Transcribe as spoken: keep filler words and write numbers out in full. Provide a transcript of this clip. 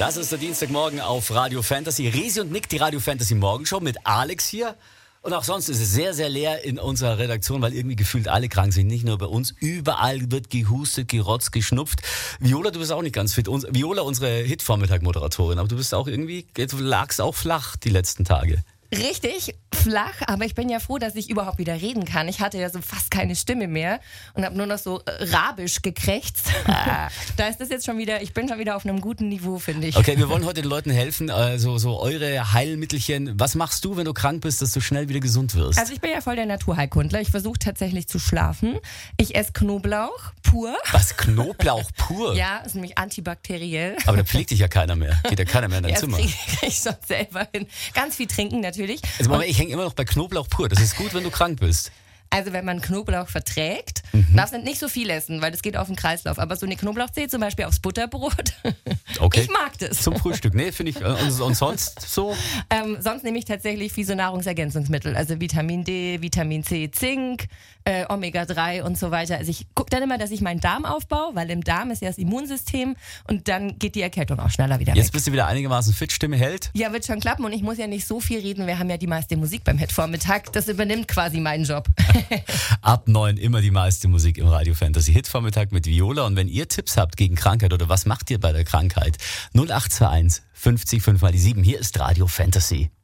Das ist der Dienstagmorgen auf Radio Fantasy. Resi und Nick, die Radio Fantasy Morgenshow mit Alex hier. Und auch sonst ist es sehr, sehr leer in unserer Redaktion, weil irgendwie gefühlt alle krank sind. Nicht nur bei uns. Überall wird gehustet, gerotzt, geschnupft. Viola, du bist auch nicht ganz fit. Uns, Viola, unsere Hit-Vormittag-Moderatorin. Aber du bist auch irgendwie, du lagst auch flach die letzten Tage. Richtig flach, aber ich bin ja froh, dass ich überhaupt wieder reden kann. Ich hatte ja so fast keine Stimme mehr und habe nur noch so äh, rabisch gekrächzt. Da ist das jetzt schon wieder, ich bin schon wieder auf einem guten Niveau, finde ich. Okay, wir wollen heute den Leuten helfen, also so eure Heilmittelchen. Was machst du, wenn du krank bist, dass du schnell wieder gesund wirst? Also ich bin ja voll der Naturheilkundler. Ich versuche tatsächlich zu schlafen. Ich esse Knoblauch pur. Was, Knoblauch pur? Ja, ist nämlich antibakteriell. Aber da pflegt dich ja keiner mehr. Geht ja keiner mehr in dein Ja, Zimmer. Das kriege ich schon selber hin. Ganz viel trinken natürlich. Also Moment, ich hänge immer noch bei Knoblauch pur. Das ist gut, wenn du krank bist. Also wenn man Knoblauch verträgt, Mhm. darf man nicht so viel essen, weil das geht auf den Kreislauf. Aber so eine Knoblauchzehe zum Beispiel aufs Butterbrot, Okay. ich mag das. Zum Frühstück. Nee, finde ich. Und, und sonst so? Ähm, sonst nehme ich tatsächlich viel so Nahrungsergänzungsmittel, also Vitamin D, Vitamin C, Zink, äh, Omega drei und so weiter. Also ich gucke dann immer, dass ich meinen Darm aufbaue, weil im Darm ist ja das Immunsystem und dann geht die Erkältung auch schneller wieder Jetzt weg. bist du wieder einigermaßen fit, Stimme hält. Ja, wird schon klappen und ich muss ja nicht so viel reden. Wir haben ja die meiste Musik beim Hit-Vormittag. Das übernimmt quasi meinen Job. Ab neun immer die meiste Musik im Radio Fantasy Hit-Vormittag mit Viola. Und wenn ihr Tipps habt gegen Krankheit oder was macht ihr bei der Krankheit? null acht zwei eins fünfzig fünf mal die sieben. Hier ist Radio Fantasy.